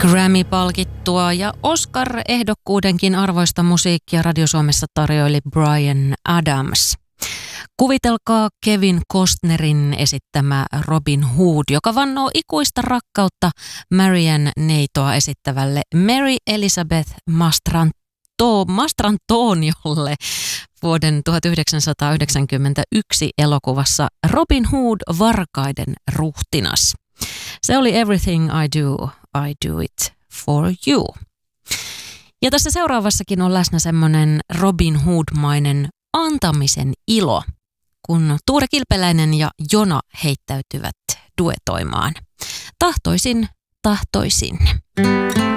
Grammy-palkittua ja Oscar-ehdokkuudenkin arvoista musiikkia Radio Suomessa tarjoili Bryan Adams. Kuvitelkaa Kevin Costnerin esittämä Robin Hood, joka vannoo ikuista rakkautta Marian neitoa esittävälle Mary Elizabeth Mastrantoniolle vuoden 1991 elokuvassa Robin Hood varkaiden ruhtinas. Se oli Everything I do it for you. Ja tässä seuraavassakin on läsnä semmoinen Robin Hood-mainen antamisen ilo, kun Tuure Kilpeläinen ja Jona heittäytyvät duetoimaan. Tahtoisin.